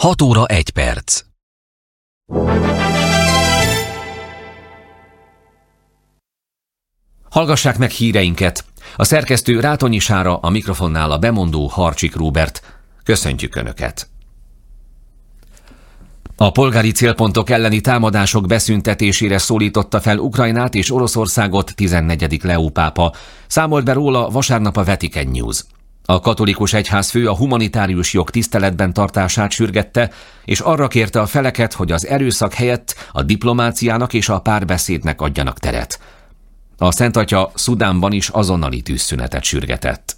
6 óra 1 perc. Hallgassák meg híreinket. A szerkesztő Rátonyi Sára, a mikrofonnál a bemondó Harcsik Róbert. Köszöntjük Önöket! A polgári célpontok elleni támadások beszüntetésére szólította fel Ukrajnát és Oroszországot 14. Leó pápa. Számolt be róla vasárnap a Vatican News. A katolikus egyházfő a humanitárius jog tiszteletben tartását sürgette, és arra kérte a feleket, hogy az erőszak helyett a diplomáciának és a párbeszédnek adjanak teret. A Szent Atya Szudánban is azonnali tűzszünetet sürgetett.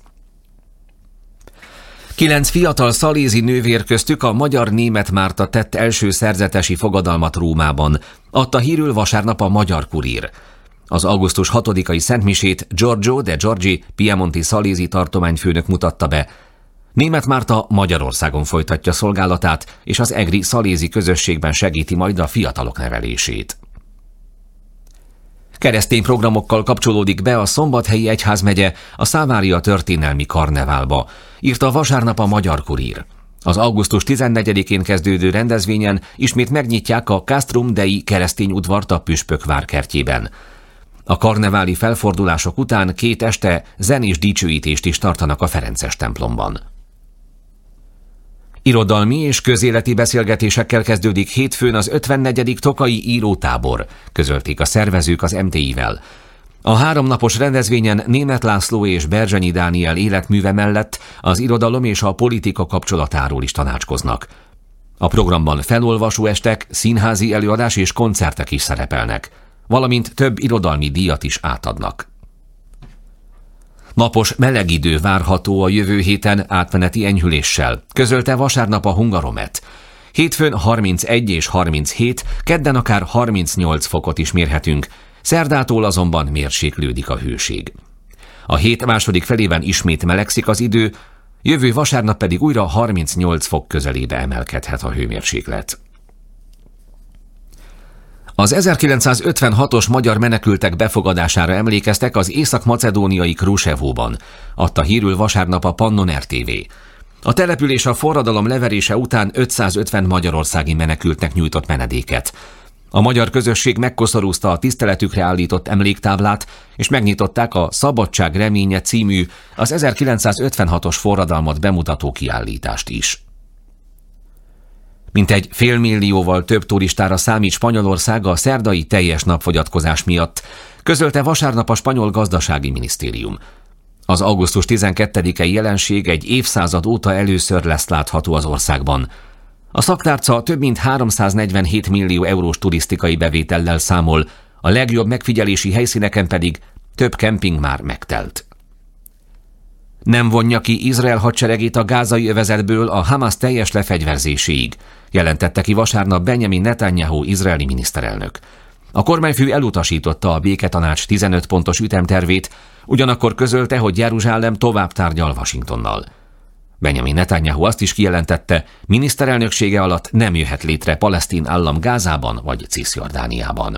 9 fiatal szalézi nővér, köztük a magyar-német Márta tett első szerzetesi fogadalmat Rómában, adta hírül vasárnap a Magyar Kurír. Az augusztus 6-ai szentmisét Giorgio de Giorgi piemonti szalézi tartományfőnök mutatta be. Német Márta Magyarországon folytatja szolgálatát, és az egri szalézi közösségben segíti majd a fiatalok nevelését. Keresztény programokkal kapcsolódik be a Szombathelyi Egyházmegye a Szávária történelmi karneválba, írta vasárnap a Magyar Kurír. Az augusztus 14-én kezdődő rendezvényen ismét megnyitják a Castrum Dei keresztény udvart a Püspök várkertjében. A karneváli felfordulások után 2 este zenés dicsőítést is tartanak a Ferences templomban. Irodalmi és közéleti beszélgetésekkel kezdődik hétfőn az 54. Tokaji írótábor, közölték a szervezők az MTI-vel. A 3 napos rendezvényen Németh László és Berzsenyi Dániel életműve mellett az irodalom és a politika kapcsolatáról is tanácskoznak. A programban felolvasóestek, színházi előadás és koncertek is szerepelnek, valamint több irodalmi díjat is átadnak. Napos meleg idő várható a jövő héten átmeneti enyhüléssel, közölte vasárnap a Hungaromet. Hétfőn 31 és 37, kedden akár 38 fokot is mérhetünk, szerdától azonban mérséklődik a hőség. A hét második felében ismét melegszik az idő, jövő vasárnap pedig újra 38 fok közelébe emelkedhet a hőmérséklet. Az 1956-os magyar menekültek befogadására emlékeztek az észak-macedóniai Krusevóban, adta hírül vasárnap a Pannon RTV. A település a forradalom leverése után 550 magyarországi menekültnek nyújtott menedéket. A magyar közösség megkoszorúzta a tiszteletükre állított emléktáblát, és megnyitották a Szabadság reménye című, az 1956-os forradalmat bemutató kiállítást is. Mintegy 500 000-val több turistára számít Spanyolország a szerdai teljes napfogyatkozás miatt, közölte vasárnap a spanyol gazdasági minisztérium. Az augusztus 12-i jelenség egy évszázad óta először lesz látható az országban. A szaktárca több mint 347 millió eurós turisztikai bevétellel számol, a legjobb megfigyelési helyszíneken pedig több kemping már megtelt. Nem vonja ki Izrael hadseregét a gázai övezetből a Hamas teljes lefegyverzéséig, jelentette ki vasárnap Benjamin Netanyahu izraeli miniszterelnök. A kormányfő elutasította a béketanács 15 pontos ütemtervét, ugyanakkor közölte, hogy Jeruzsálem tovább tárgyal Washingtonnal. Benjamin Netanyahu azt is kijelentette, miniszterelnöksége alatt nem jöhet létre palesztin állam Gázában vagy Ciszjordániában.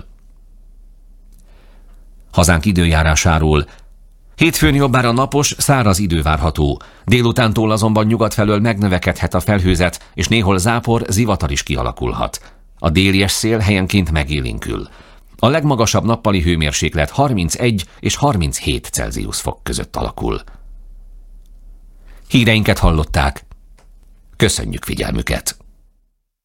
Hazánk időjárásáról. Hétfőn jobbára napos, száraz idő várható. Délutántól azonban nyugat felől megnövekedhet a felhőzet, és néhol zápor, zivatar is kialakulhat. A délies szél helyenként megélénkül. A legmagasabb nappali hőmérséklet 31 és 37 Celsius fok között alakul. Híreinket hallották. Köszönjük figyelmüket!